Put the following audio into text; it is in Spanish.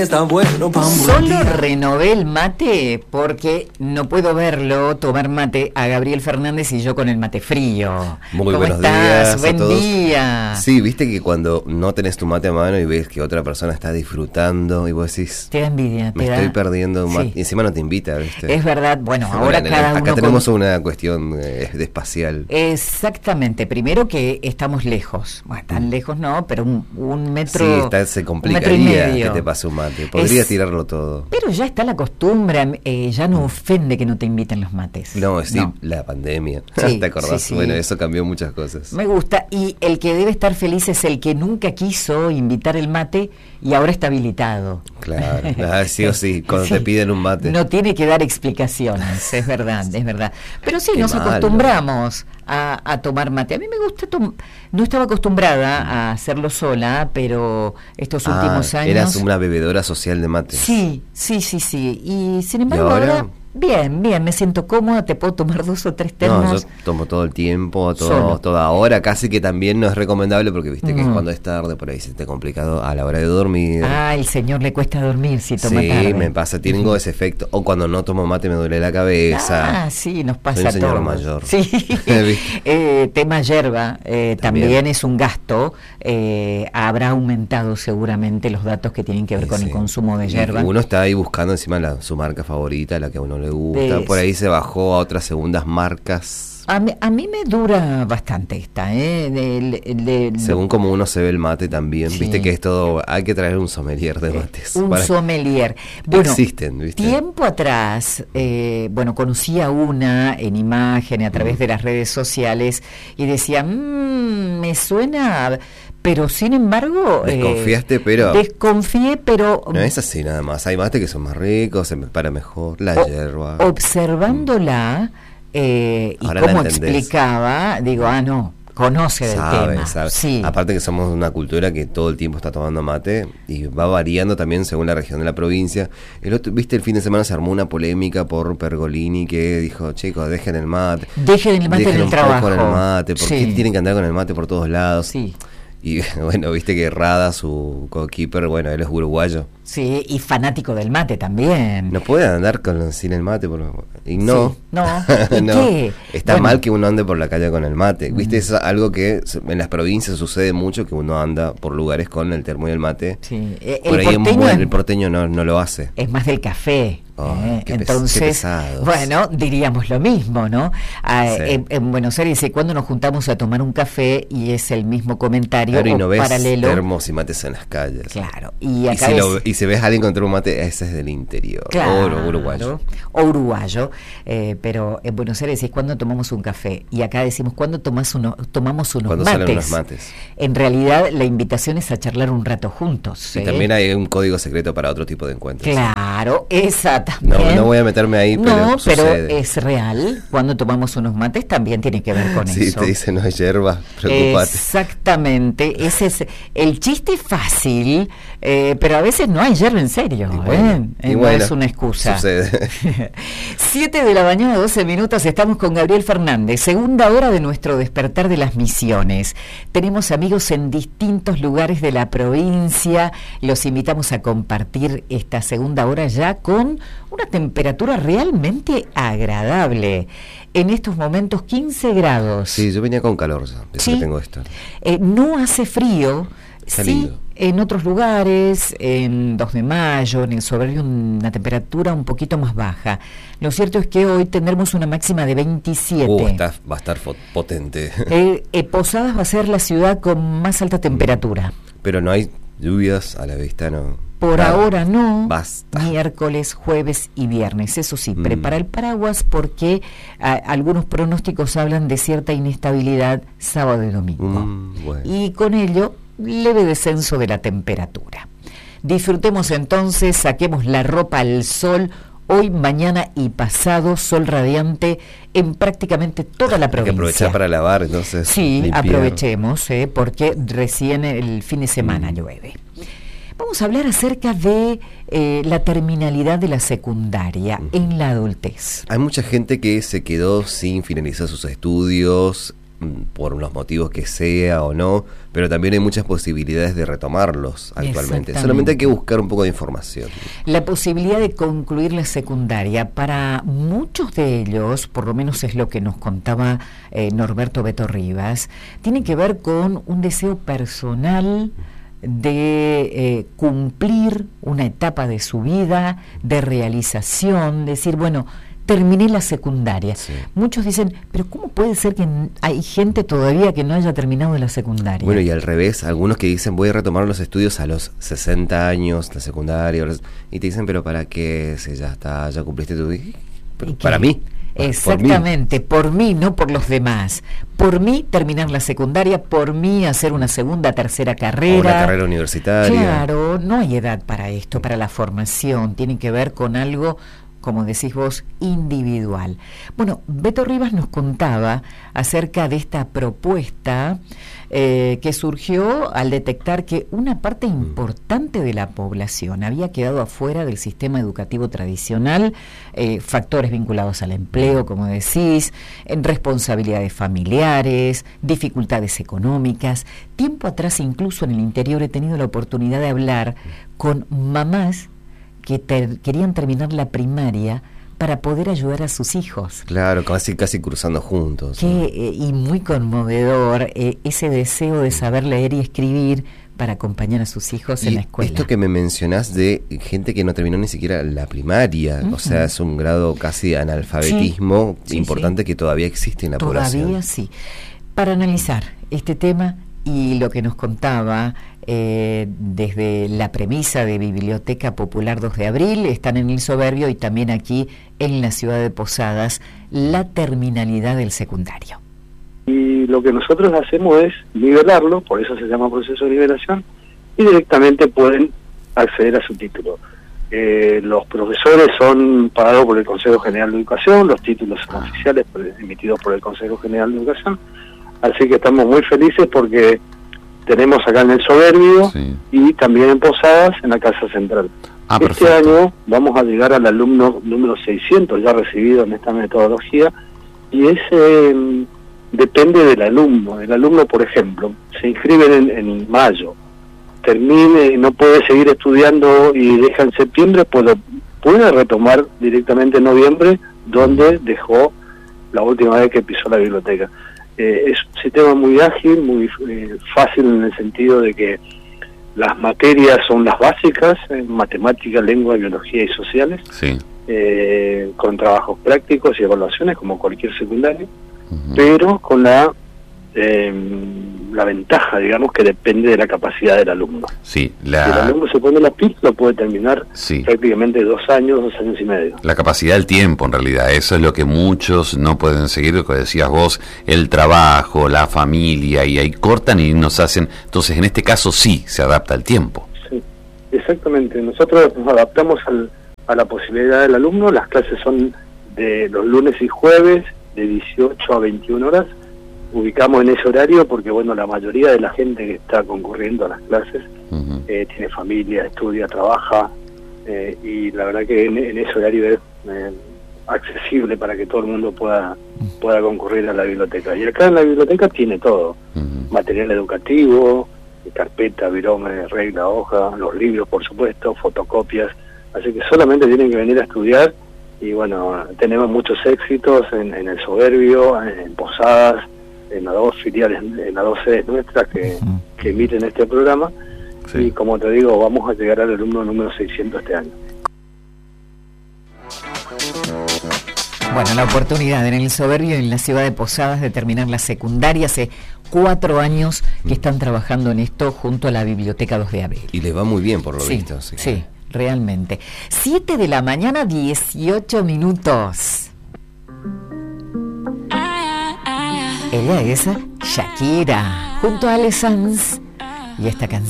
Está bueno, Solo renové el mate porque no puedo verlo tomar mate a Gabriel Fernández y yo con el mate frío. Muy ¿Cómo buenos estás? días Buen a todos. día. Sí, viste que cuando no tenés tu mate a mano y ves que otra persona está disfrutando y vos decís, Te da envidia. me estoy perdiendo un mate. Sí. Y encima no te invita, ¿viste? Es verdad. Bueno, Bueno, ahora cada uno acá tenemos una cuestión de espacial. Exactamente. Primero que estamos lejos. Bueno, tan lejos no, pero un metro. Sí, se complicaría que te pase un mate. Podrías tirarlo todo. Pero ya está la costumbre, ya no ofende que no te inviten los mates. No, sí, no. La pandemia. Sí, ¿te acordás? Sí. Bueno, eso cambió muchas cosas. Me gusta. Y el que debe estar feliz es el que nunca quiso invitar el mate y ahora está habilitado. Claro, sí o sí, cuando te piden un mate. No tiene que dar explicaciones, es verdad, es verdad. Pero sí, Qué nos malo. acostumbramos a tomar mate. A mí me gusta, no estaba acostumbrada a hacerlo sola, pero estos últimos años... Eras una bebedora social de mate. Sí. Y sin embargo ahora... Bien, me siento cómoda, te puedo tomar 2 o 3 termos. No, yo tomo todo el tiempo, toda hora, casi que también no es recomendable porque viste que cuando es tarde por ahí se te complicado a la hora de dormir. El señor le cuesta dormir si toma tarde. Sí, me pasa, tengo ese efecto. O cuando no tomo mate me duele la cabeza. Sí, nos pasa Soy un señor todo. mayor. Sí, tema yerba, también es un gasto. Habrá aumentado seguramente los datos que tienen que ver con el consumo de yerba. Uno está ahí buscando encima su marca favorita, la que a uno le gusta, por ahí se bajó a otras segundas marcas. A mí me dura bastante esta, según como uno se ve el mate también, viste que es todo, hay que traer un sommelier de mates. Sommelier. Bueno, existen, ¿viste? Tiempo atrás, conocí a una en imagen a través de las redes sociales y decía, me suena... Pero sin embargo... Desconfié, pero... No es así nada más. Hay mates que son más ricos, se me para mejor, la yerba. Observándola y cómo explicaba, digo, no, conoce del tema. Sabe. Sí. Aparte que somos una cultura que todo el tiempo está tomando mate y va variando también según la región de la provincia. Viste, el fin de semana se armó una polémica por Pergolini que dijo, chicos, dejen el mate. Dejen el mate en el trabajo. Con el mate, ¿por qué tienen que andar con el mate por todos lados? Sí. Y bueno, viste que Rada, su co-keeper, bueno, él es uruguayo. Sí, y fanático del mate también. No puede andar sin el mate. Y no. Sí, no. ¿Y no. qué? Está mal que uno ande por la calle con el mate. Viste, es algo que en las provincias sucede mucho, que uno anda por lugares con el termo y el mate. Sí. Por ahí el porteño no lo hace. Es más del café. Entonces, qué pesados. Bueno, diríamos lo mismo, ¿no? En Buenos Aires, cuando nos juntamos a tomar un café y es el mismo comentario y no ves paralelo. Termos y mates en las calles. Claro. Y acá y si ves a alguien con termo mate, ese es del interior. Claro, uruguayo. O uruguayo. Pero en Buenos Aires es cuando tomamos un café. Y acá decimos cuando tomamos unos cuando mates. Salen unos mates. En realidad, la invitación es a charlar un rato juntos. Y también hay un código secreto para otro tipo de encuentros. Claro, exactamente. No voy a meterme ahí, pero sucede. Es real. Cuando tomamos unos mates también tiene que ver con eso. Sí, te dicen no hay yerba, preocupate. Exactamente. Ese es el chiste fácil, pero a veces no hay yerba en serio. No es una excusa. Sucede. 7 de la mañana, 12 minutos, estamos con Gabriel Fernández, segunda hora de nuestro despertar de las misiones. Tenemos amigos en distintos lugares de la provincia, los invitamos a compartir esta segunda hora ya con una temperatura realmente agradable. En estos momentos 15 grados. Sí, yo venía con calor ya, ¿Sí? Tengo esto. No hace frío. Está sí, lindo. En otros lugares, en 2 de mayo, en el Soberbio, una temperatura un poquito más baja. Lo cierto es que hoy tendremos una máxima de 27. Va a estar potente. Posadas va a ser la ciudad con más alta temperatura. Pero no hay lluvias a la vista, ¿no? Por ahora no. Basta. Miércoles, jueves y viernes. Eso sí, prepara el paraguas porque algunos pronósticos hablan de cierta inestabilidad sábado y domingo. Bueno. Y con ello, leve descenso de la temperatura. Disfrutemos entonces, saquemos la ropa al sol. Hoy, mañana y pasado, sol radiante en prácticamente toda la provincia. Hay que aprovechar para lavar, entonces. Sí, limpiar. Aprovechemos, porque recién el fin de semana llueve. Vamos a hablar acerca de la terminalidad de la secundaria en la adultez. Hay mucha gente que se quedó sin finalizar sus estudios por los motivos que sea o no, pero también hay muchas posibilidades de retomarlos actualmente. Solamente hay que buscar un poco de información. La posibilidad de concluir la secundaria, para muchos de ellos, por lo menos es lo que nos contaba Norberto Beto Rivas, tiene que ver con un deseo personal de cumplir una etapa de su vida, de realización, decir, bueno, terminé la secundaria. Sí. Muchos dicen, pero ¿cómo puede ser que hay gente todavía que no haya terminado la secundaria? Bueno, y al revés, algunos que dicen, voy a retomar los estudios a los 60 años, la secundaria, y te dicen, pero ¿para qué? Si ya está, ya cumpliste tu... Pero para mí. Exactamente, por mí, no por los demás. Por mí terminar la secundaria, por mí hacer una segunda, tercera carrera. O una carrera universitaria. Claro, no hay edad para esto, para la formación. Tiene que ver con algo, como decís vos, individual. Bueno, Beto Rivas nos contaba acerca de esta propuesta que surgió al detectar que una parte importante de la población había quedado afuera del sistema educativo tradicional, factores vinculados al empleo, como decís, en responsabilidades familiares, dificultades económicas. Tiempo atrás, incluso en el interior, he tenido la oportunidad de hablar con mamás que querían terminar la primaria para poder ayudar a sus hijos. Claro, casi cruzando juntos. Y muy conmovedor ese deseo de saber leer y escribir para acompañar a sus hijos en la escuela. Esto que me mencionás de gente que no terminó ni siquiera la primaria, o sea, es un grado casi de analfabetismo importante que todavía existe en la población. Todavía sí. Para analizar este tema y lo que nos contaba desde la premisa de Biblioteca Popular 2 de Abril, están en El Soberbio y también aquí en la ciudad de Posadas, la terminalidad del secundario. Y lo que nosotros hacemos es nivelarlo, por eso se llama proceso de nivelación, y directamente pueden acceder a su título. Los profesores son pagados por el Consejo General de Educación, los títulos son oficiales emitidos por el Consejo General de Educación, así que estamos muy felices porque tenemos acá en El Soberbio y también en Posadas, en la Casa Central. Este año vamos a llegar al alumno número 600 ya recibido en esta metodología, y ese depende del alumno. El alumno, por ejemplo, se inscribe en mayo, termine, no puede seguir estudiando y deja en septiembre, puede retomar directamente en noviembre, donde dejó la última vez que pisó la biblioteca. Es un sistema muy ágil, muy fácil en el sentido de que las materias son las básicas, matemática, lengua, biología y sociales, con trabajos prácticos y evaluaciones como cualquier secundario, pero con la ventaja, digamos, que depende de la capacidad del alumno. Si el alumno se pone la pila, lo puede terminar prácticamente 2 años y medio. La capacidad del tiempo, en realidad, eso es lo que muchos no pueden seguir, lo que decías vos, el trabajo, la familia, y ahí cortan y nos hacen. Entonces, en este caso sí se adapta al tiempo. Sí, exactamente. Nosotros nos adaptamos a la posibilidad del alumno. Las clases son de los lunes y jueves, de 18 a 21 horas. Ubicamos en ese horario porque, bueno, la mayoría de la gente que está concurriendo a las clases tiene familia, estudia, trabaja, y la verdad que en ese horario es accesible para que todo el mundo pueda concurrir a la biblioteca. Y acá en la biblioteca tiene todo, material educativo, carpeta, virome, regla, hoja, los libros, por supuesto, fotocopias, así que solamente tienen que venir a estudiar. Y bueno, tenemos muchos éxitos en El Soberbio, en Posadas, en las 2 filiales, en las 2 sedes nuestras que emiten este programa, y como te digo, vamos a llegar al alumno número 600 este año. Bueno, la oportunidad en El Soberbio, en la ciudad de Posadas, de terminar la secundaria. Hace 4 años que están trabajando en esto junto a la Biblioteca 2 de Abril. Y les va muy bien, por lo visto. Sí, realmente. 7 de la mañana, 18 minutos. Ella es Shakira, junto a Ale Sanz, y esta canción.